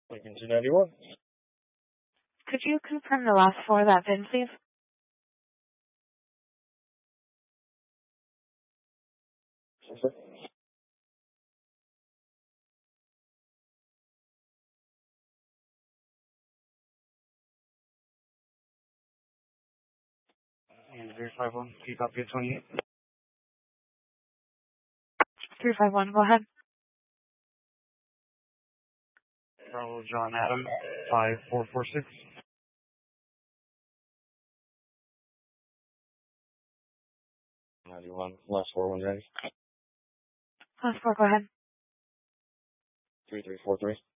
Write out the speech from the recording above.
Lincoln 291. Could you confirm the last four of that VIN, please? Yes, sir. And 051, keep up 28. 351, go ahead. Bravo John Adam, 5446. 91, last 41 days. Last four, go ahead. 3343.